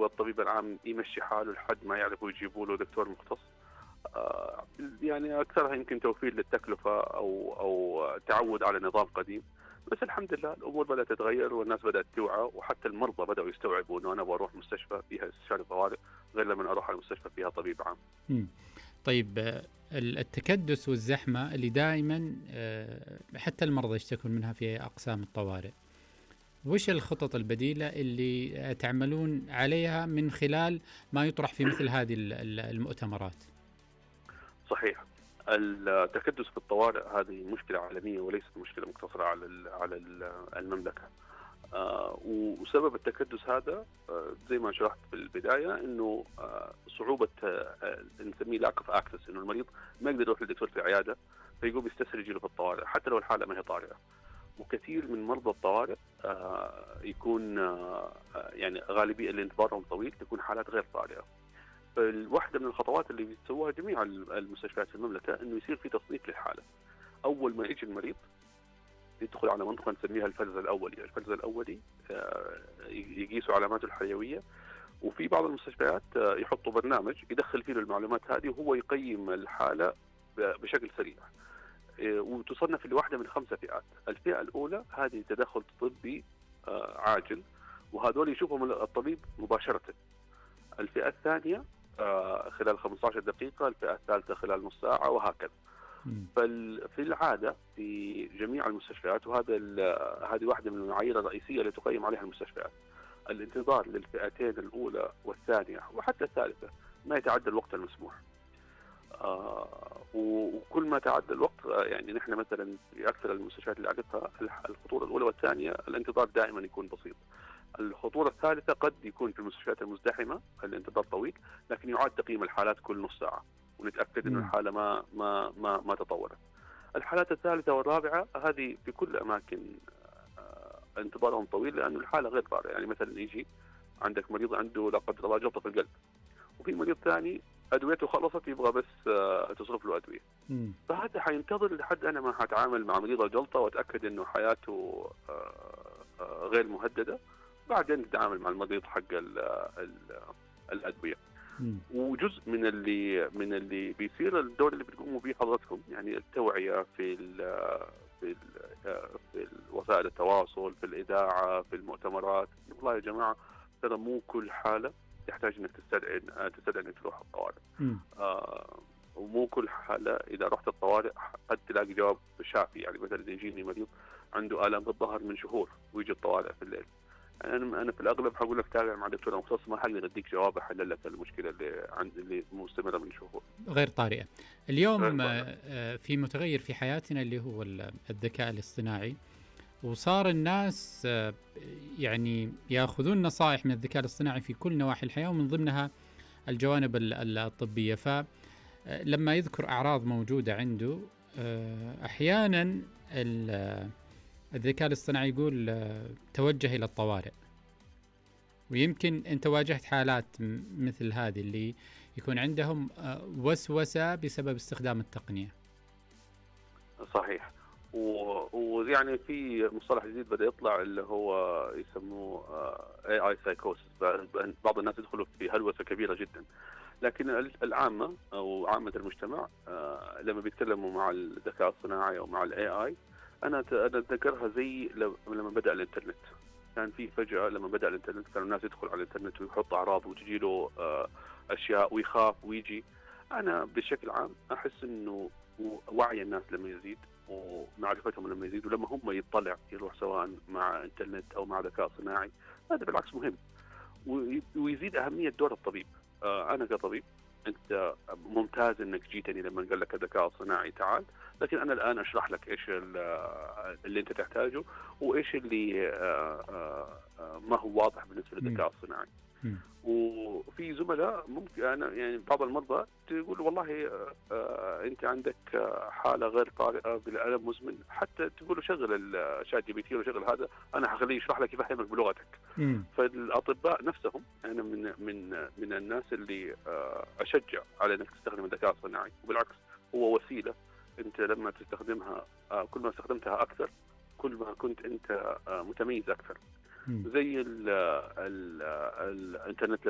والطبيب العام يمشي حاله لحد ما يعرفوا يجيبوا له دكتور مختص. يعني أكثرها يمكن توفير للتكلفة أو تعود على نظام قديم. بس الحمد لله الأمور بدأت تتغير والناس بدأت توعى، وحتى المرضى بدأوا يستوعبوا إنه أنا بروح مستشفى فيها استشاري طوارئ غير لما أروح على المستشفى فيها طبيب عام. طيب التكدس والزحمة اللي دائما حتى المرضى يشتكون منها في أقسام الطوارئ، وش الخطط البديلة اللي تعملون عليها من خلال ما يطرح في مثل هذه المؤتمرات؟ صحيح، التكدس في الطوارئ هذه مشكلة عالمية وليست مشكلة مقتصرة على المملكة. وسبب التكدس هذا زي ما شرحت في البداية إنه صعوبة نسميه lack of access، إنه المريض ما يقدر يروح للدكتور في العيادة فيقوم يستسهل يجيله في الطوارئ حتى لو الحالة ما هي طارئة. وكثير من مرضى الطوارئ يكون يعني غالبية اللي انتظارهم طويل تكون حالات غير طارئة. فواحدة من الخطوات اللي بيسووها جميع المستشفيات في المملكة إنه يصير في تصنيف للحالة. أول ما يجي المريض يدخل على منطقة نسميها الفلز الأولي. الفلز الأولي يقيسوا علاماته الحيوية، وفي بعض المستشفيات يحطوا برنامج يدخل فيه المعلومات هذه وهو يقيم الحالة بشكل سريع. وتصنف لواحدة من 5 فئات. الفئة الأولى هذه تدخل طبي عاجل، وهذول يشوفهم الطبيب مباشرة. الفئة الثانية خلال 15 دقيقة، الفئة الثالثة خلال نص ساعة، وهكذا. في العادة في جميع المستشفيات، هذه واحدة من المعايير الرئيسية اللي تقيم عليها المستشفيات، الانتظار للفئتين الأولى والثانية وحتى الثالثة ما يتعدى الوقت المسموح. وكل ما تعدى الوقت يعني نحن مثلا في أكثر المستشفيات اللي أعرفها الخطورة الأولى والثانية الانتظار دائما يكون بسيط. الخطورة الثالثة قد يكون في المستشفيات المزدحمة الانتظار طويل، لكن يعاد تقييم الحالات كل نص ساعة ونتأكد إن الحالة ما تطورت. الحالات الثالثة والرابعة هذه في كل أماكن انتظارهم طويل لأن الحالة غير طارئة. يعني مثلا يجي عندك مريض عنده لا قدر الله جلطة في القلب، وفي مريض ثاني أدويته خلصت يبغى بس تصرف له أدوية. فهذا حينتظر لحد أنا ما هتعامل مع مريض الجلطة وأتأكد إنه حياته غير مهددة، بعدين نتعامل مع المريض حق الأدوية. وجزء من اللي بيصير الدور اللي بتقوموا به حضرتكم، يعني التوعية في وسائل التواصل، في الإذاعة، في المؤتمرات. والله يا جماعة ترى مو كل حالة تحتاج انك تستدعي انك تروح الطوارئ. ومو كل حالة اذا رحت الطوارئ قد تلاقي جواب شافي. يعني مثلا يجيني مريض عنده آلام بالظهر من شهور ويجي الطوارئ في الليل، انا في الاغلب هقول لك تابع مع دكتور مختص، ما حقدر اديك جواب احل لك المشكله اللي مستمره من شهور غير طارئه. اليوم في متغير في حياتنا اللي هو الذكاء الاصطناعي، وصار الناس يعني ياخذون نصائح من الذكاء الاصطناعي في كل نواحي الحياه، ومن ضمنها الجوانب الطبيه. فلما يذكر اعراض موجوده عنده احيانا الذكاء الاصطناعي يقول توجه إلى الطوارئ. ويمكن أنت واجهت حالات مثل هذه اللي يكون عندهم وسوسة بسبب استخدام التقنية. صحيح. ويعني في مصطلح جديد بدأ يطلع اللي هو يسموه AI psychosis. بعض الناس يدخلوا في هلوسة كبيرة جدا، لكن العامة أو عامة المجتمع لما بيتكلموا مع الذكاء الصناعي أو مع AI، أنا أتذكرها زي لما بدأ الإنترنت. كان في فجأة لما بدأ الإنترنت كانوا الناس يدخل على الإنترنت ويحط أعراض وتجي له أشياء ويخاف ويجي. أنا بشكل عام أحس إنه وعي الناس لما يزيد ومعرفتهم لما يزيد، ولما هم يطلع يروح سواء مع إنترنت أو مع ذكاء صناعي، هذا بالعكس مهم. ويزيد أهمية دور الطبيب. أنا كطبيب أنت ممتاز إنك جيتني لما قال لك الذكاء الصناعي تعال، لكن أنا الآن أشرح لك إيش اللي أنت تحتاجه وإيش اللي ما هو واضح بالنسبة للذكاء الصناعي. وفي زملاء ممكن أنا يعني بعض المرضى تقول والله أنت عندك حالة غير طارئة بالألم مزمن، حتى تقول شغل الشات جي بي تي وشغل هذا، أنا هخليه يشرح لك يفهمك بلغتك. فالأطباء نفسهم أنا من الناس اللي أشجع على أنك تستخدم الذكاء الصناعي، وبالعكس هو وسيلة. أنت لما تستخدمها كل ما استخدمتها أكثر كل ما كنت أنت متميز أكثر. زي الانترنت